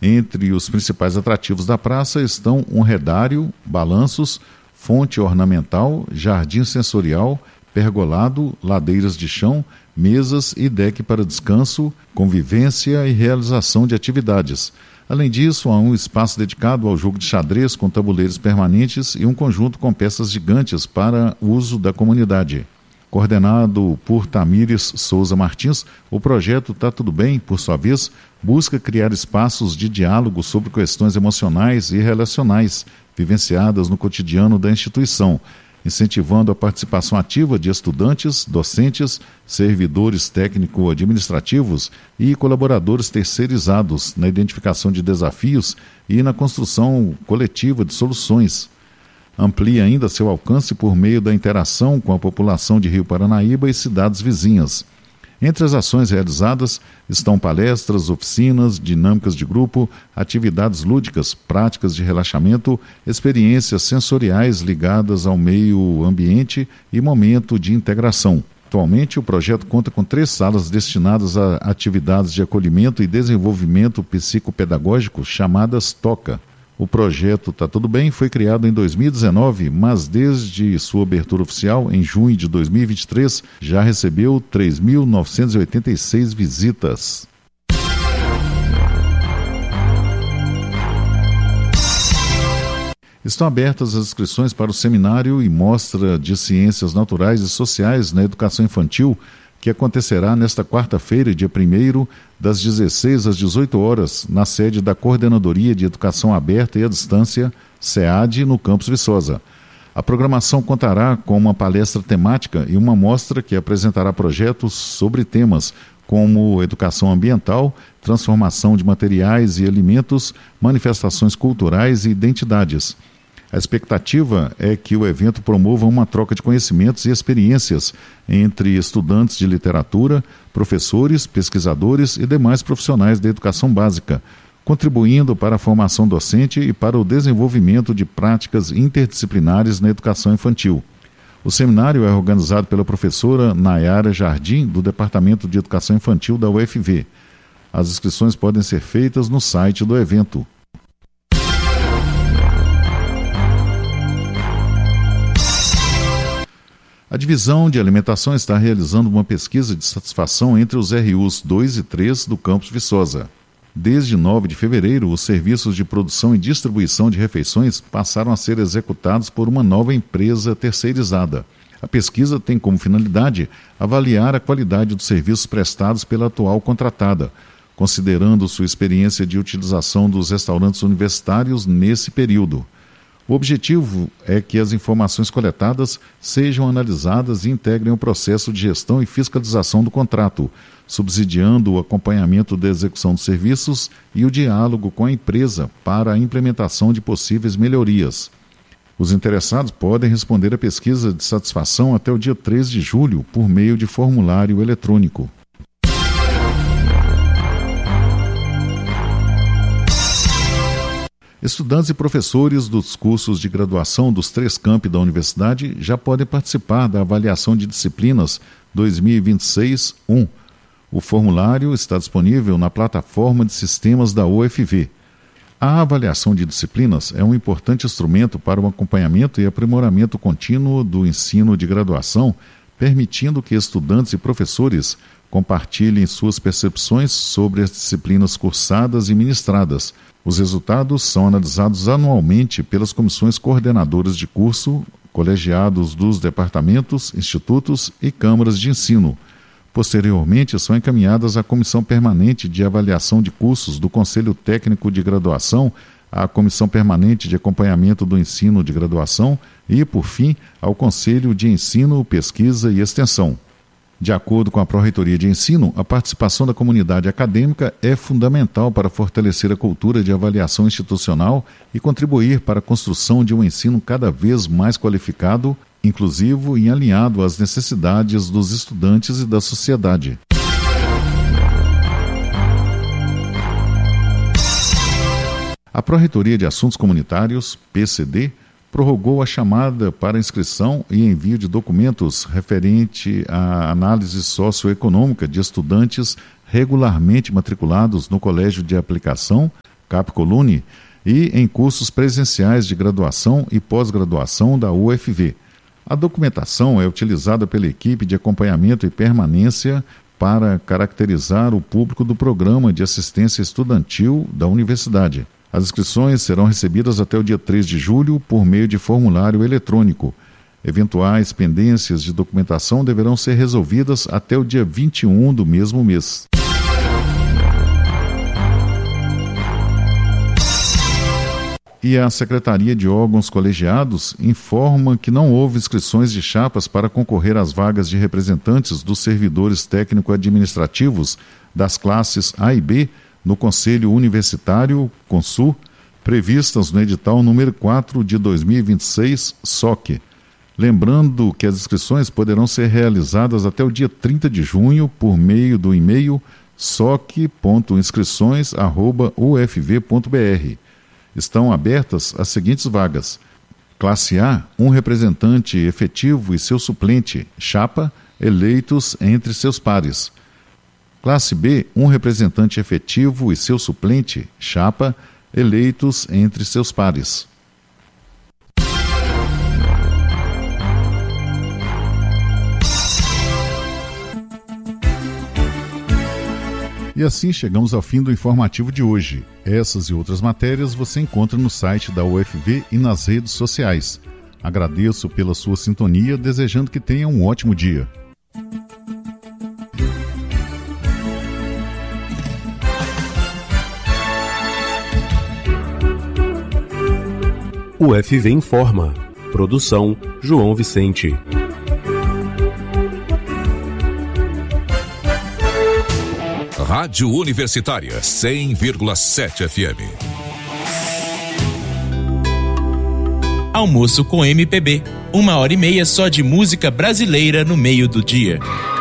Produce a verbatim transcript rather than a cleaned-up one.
Entre os principais atrativos da praça estão um redário, balanços, fonte ornamental, jardim sensorial, pergolado, ladeiras de chão, mesas e deck para descanso, convivência e realização de atividades. Além disso, há um espaço dedicado ao jogo de xadrez com tabuleiros permanentes e um conjunto com peças gigantes para uso da comunidade. Coordenado por Tamires Souza Martins, o projeto Tá Tudo Bem, por sua vez, busca criar espaços de diálogo sobre questões emocionais e relacionais vivenciadas no cotidiano da instituição, incentivando a participação ativa de estudantes, docentes, servidores técnico-administrativos e colaboradores terceirizados na identificação de desafios e na construção coletiva de soluções. Amplia ainda seu alcance por meio da interação com a população de Rio Paranaíba e cidades vizinhas. Entre as ações realizadas estão palestras, oficinas, dinâmicas de grupo, atividades lúdicas, práticas de relaxamento, experiências sensoriais ligadas ao meio ambiente e momento de integração. Atualmente, o projeto conta com três salas destinadas a atividades de acolhimento e desenvolvimento psicopedagógico chamadas TOCA. O projeto Tá Tudo Bem foi criado em dois mil e dezenove, mas desde sua abertura oficial, em junho de dois mil e vinte e três, já recebeu três mil novecentas e oitenta e seis visitas. Estão abertas as inscrições para o seminário e mostra de Ciências Naturais e Sociais na Educação Infantil, que acontecerá nesta quarta-feira, dia primeiro, das dezesseis às dezoito horas, na sede da Coordenadoria de Educação Aberta e à Distância, SEAD, no Campus Viçosa. A programação contará com uma palestra temática e uma mostra que apresentará projetos sobre temas como educação ambiental, transformação de materiais e alimentos, manifestações culturais e identidades. A expectativa é que o evento promova uma troca de conhecimentos e experiências entre estudantes de literatura, professores, pesquisadores e demais profissionais da educação básica, contribuindo para a formação docente e para o desenvolvimento de práticas interdisciplinares na educação infantil. O seminário é organizado pela professora Nayara Jardim, do Departamento de Educação Infantil da U F V. As inscrições podem ser feitas no site do evento. A Divisão de Alimentação está realizando uma pesquisa de satisfação entre os R Us dois e três do Campus Viçosa. Desde nove de fevereiro, os serviços de produção e distribuição de refeições passaram a ser executados por uma nova empresa terceirizada. A pesquisa tem como finalidade avaliar a qualidade dos serviços prestados pela atual contratada, considerando sua experiência de utilização dos restaurantes universitários nesse período. O objetivo é que as informações coletadas sejam analisadas e integrem o processo de gestão e fiscalização do contrato, subsidiando o acompanhamento da execução dos serviços e o diálogo com a empresa para a implementação de possíveis melhorias. Os interessados podem responder à pesquisa de satisfação até o dia três de julho por meio de formulário eletrônico. Estudantes e professores dos cursos de graduação dos três campi da universidade já podem participar da avaliação de disciplinas dois mil e vinte e seis um. O formulário está disponível na plataforma de sistemas da U F V. A avaliação de disciplinas é um importante instrumento para o acompanhamento e aprimoramento contínuo do ensino de graduação, permitindo que estudantes e professores compartilhem suas percepções sobre as disciplinas cursadas e ministradas. Os resultados são analisados anualmente pelas comissões coordenadoras de curso, colegiados dos departamentos, institutos e câmaras de ensino. Posteriormente, são encaminhadas à Comissão Permanente de Avaliação de Cursos do Conselho Técnico de Graduação, à Comissão Permanente de Acompanhamento do Ensino de Graduação e, por fim, ao Conselho de Ensino, Pesquisa e Extensão. De acordo com a Pró-Reitoria de Ensino, a participação da comunidade acadêmica é fundamental para fortalecer a cultura de avaliação institucional e contribuir para a construção de um ensino cada vez mais qualificado, inclusivo e alinhado às necessidades dos estudantes e da sociedade. A Pró-Reitoria de Assuntos Comunitários, P C D, prorrogou a chamada para inscrição e envio de documentos referente à análise socioeconômica de estudantes regularmente matriculados no Colégio de Aplicação, Capcolune e em cursos presenciais de graduação e pós-graduação da U F V. A documentação é utilizada pela equipe de acompanhamento e permanência para caracterizar o público do Programa de Assistência Estudantil da Universidade. As inscrições serão recebidas até o dia três de julho por meio de formulário eletrônico. Eventuais pendências de documentação deverão ser resolvidas até o dia vinte e um do mesmo mês. E a Secretaria de Órgãos Colegiados informa que não houve inscrições de chapas para concorrer às vagas de representantes dos servidores técnico-administrativos das classes A e B no Conselho Universitário, CONSU, previstas no edital número quatro de dois mil e vinte e seis, S O C. Lembrando que as inscrições poderão ser realizadas até o dia trinta de junho por meio do e-mail soc ponto inscrições arroba u f v ponto b r. Estão abertas as seguintes vagas: Classe A, um representante efetivo e seu suplente, chapa, eleitos entre seus pares. Classe B, um representante efetivo e seu suplente, chapa, eleitos entre seus pares. E assim chegamos ao fim do informativo de hoje. Essas e outras matérias você encontra no site da U F V e nas redes sociais. Agradeço pela sua sintonia, desejando que tenha um ótimo dia. U F V informa. Produção João Vicente. Rádio Universitária cem vírgula sete F M. Almoço com M P B. Uma hora e meia só de música brasileira no meio do dia.